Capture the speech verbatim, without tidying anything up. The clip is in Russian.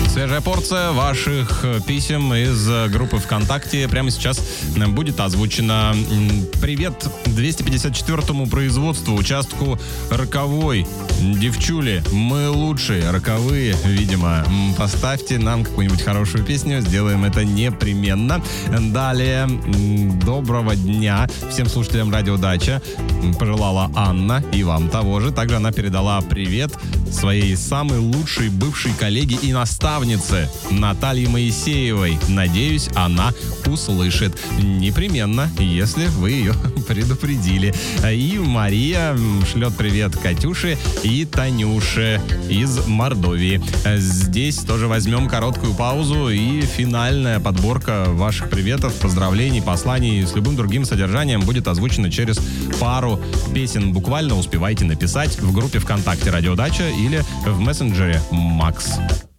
Свежая порция ваших писем из группы ВКонтакте прямо сейчас будет озвучена. Привет двести пятьдесят четвёртому производству, участку роковой. Девчули, мы лучшие, роковые, видимо. Поставьте нам какую-нибудь хорошую песню, сделаем это непременно. Далее, доброго дня всем слушателям Радио Дача. Пожелала Анна, и вам того же. Также она передала привет своей самой лучшей бывшей коллеге и наставнице Наталье Моисеевой. Надеюсь, она услышит непременно, если вы ее предупредили. И Мария шлет привет Катюше и Танюше из Мордовии. Здесь тоже возьмем короткую паузу, и финальная подборка ваших приветов, поздравлений, посланий с любым другим содержанием будет озвучена через пару песен. Буквально успевайте написать в группе ВКонтакте Радио Дача или в мессенджере Макс.